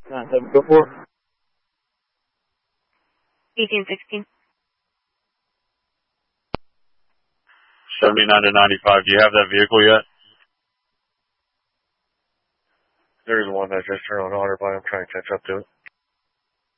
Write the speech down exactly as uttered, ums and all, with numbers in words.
nine seven go for. eighteen sixteen. seventy-nine to ninety-five, do you have that vehicle yet? There's one that just turned on autopilot. I'm trying to catch up to it.